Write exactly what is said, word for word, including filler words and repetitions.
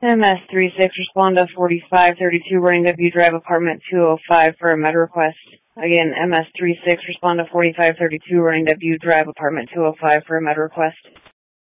M S three six, respond to forty-five thirty-two, running W Drive, apartment two oh five for a med request. Again, M S three six, respond to forty-five thirty-two, running W Drive, apartment two oh five for a med request.